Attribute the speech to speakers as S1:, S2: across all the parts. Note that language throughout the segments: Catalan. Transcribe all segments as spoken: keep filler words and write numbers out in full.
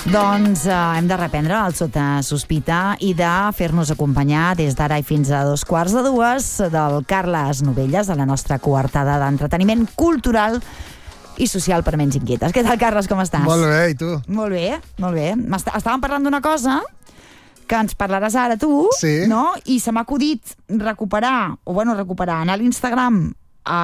S1: Doncs eh, hem de reprendre el Sota Sospita i de fer-nos acompanyar des d'ara i fins a dos quarts de dues del Carles Novelles, de la nostra coartada d'entreteniment cultural i social per ments inquietes. Què tal, Carles, com estàs?
S2: Molt bé, i tu?
S1: Molt bé, molt bé. Estàvem parlant d'una cosa que ens parlaràs ara tu,
S2: sí.
S1: no? I se m'ha acudit recuperar, o bueno, recuperar, anar a l'Instagram a,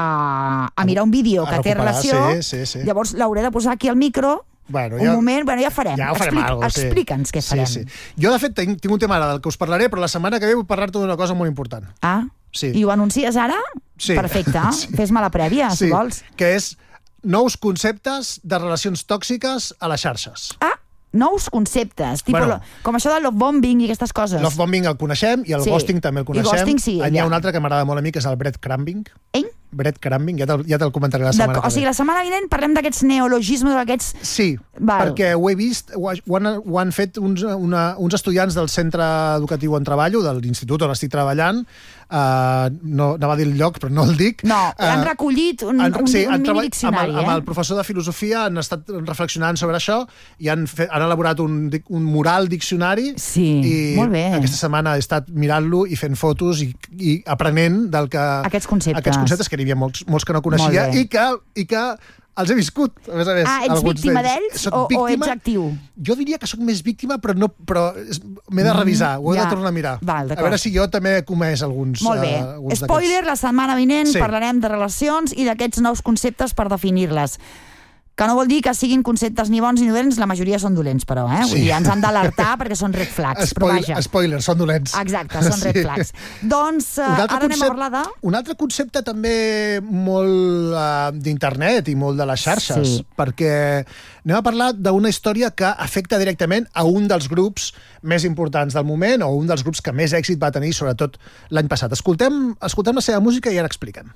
S1: a mirar un vídeo que té relació.
S2: Sí, sí, sí.
S1: Llavors l'hauré de posar aquí al micro.
S2: Bueno,
S1: un
S2: ja,
S1: moment, bueno, ja farem.
S2: Ja ho farem
S1: Explica,
S2: alguna cosa, sí.
S1: Explica'ns què farem.
S2: Sí, sí. Jo, de fet, tinc, tinc un tema ara del que us parlaré, però la setmana que ve vull parlar-te d'una cosa molt important.
S1: Ah,
S2: sí.
S1: I ho anuncies ara?
S2: Sí.
S1: Perfecte,
S2: sí.
S1: Fes-me la prèvia,
S2: sí.
S1: si vols.
S2: Que és nous conceptes de relacions tòxiques a les xarxes.
S1: Ah, nous conceptes, tipo,
S2: Bueno.
S1: com això del love bombing i aquestes coses.
S2: Love bombing el coneixem i el
S1: Sí.
S2: ghosting també el
S1: I
S2: coneixem.
S1: ghosting sí,
S2: N'hi ha
S1: ja.
S2: un altre que m'agrada molt a mi, que és el breadcrumbing.
S1: Eh?
S2: Breadcrumbing, ja te'l ja te comentaré la setmana
S1: De,
S2: que ve.
S1: o sigui, la setmana vinent parlem d'aquests neologismes, d'aquests...
S2: Sí,
S1: Val.
S2: perquè ho he vist, ho, ha- ho, han, ho han fet uns, una, uns estudiants del centre educatiu on treballo, de l'institut on estic treballant, uh, no, anava a dir el lloc, però no el dic.
S1: No,
S2: Eh,
S1: han recollit un,
S2: han,
S1: un,
S2: sí,
S1: un
S2: han
S1: mini
S2: treballat
S1: diccionari,
S2: amb el,
S1: eh?
S2: amb el professor de filosofia, han estat reflexionant sobre això i han, fet, han elaborat un, dic- un mural diccionari
S1: Sí,
S2: i
S1: molt bé.
S2: aquesta setmana he estat mirant-lo i fent fotos i, i aprenent del que...
S1: Aquests conceptes.
S2: Aquests conceptes que n'hi havia molts, molts que no coneixia
S1: Molt bé.
S2: i que, i que els he viscut, a més a més.
S1: Ah, ets
S2: alguns
S1: víctima
S2: d'ells.
S1: d'ells
S2: Soc
S1: o, o
S2: víctima-
S1: ets actiu?
S2: Jo diria que sóc més víctima, però, no, però és- m'he de revisar, ho he
S1: ja.
S2: de tornar a mirar.
S1: Val,
S2: a
S1: d'acord.
S2: veure si jo també he comès alguns...
S1: Molt bé.
S2: Uh, alguns
S1: Spoiler, la setmana vinent
S2: Sí.
S1: parlarem de relacions i d'aquests nous conceptes per definir-les. Que no vol dir que siguin conceptes ni bons ni dolents, la majoria són dolents, però, eh? Vull
S2: Sí.
S1: dir, ens han d'alertar perquè són red flags, però
S2: Spoil,
S1: vaja.
S2: spoiler, són dolents.
S1: Exacte, són red
S2: Sí.
S1: flags. Doncs uh,
S2: Un altre
S1: ara anem a
S2: concep-
S1: parlar de...
S2: Un altre concepte també molt uh, d'internet i molt de les xarxes,
S1: Sí.
S2: perquè anem a parlar d'una història que afecta directament a un dels grups més importants del moment o un dels grups que més èxit va tenir, sobretot l'any passat. Escoltem, escoltem la seva música i ara expliquem.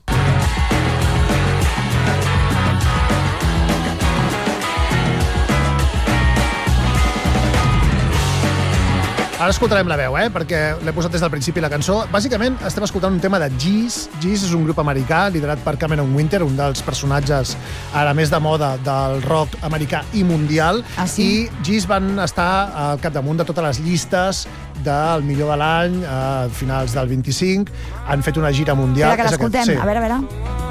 S2: Ara escoltarem la veu, eh? Perquè l'he posat des del principi la cançó. Bàsicament estem escoltant un tema de Gees. Gees és un grup americà liderat per Cameron Winter, un dels personatges ara més de moda del rock americà i mundial.
S1: Ah, sí?
S2: I Gees van estar al capdamunt de totes les llistes del millor de l'any a finals del vint-i-cinc. Han fet una gira mundial.
S1: Espera, que
S2: És aquest-
S1: l'escoltem.
S2: sí.
S1: A veure, a veure.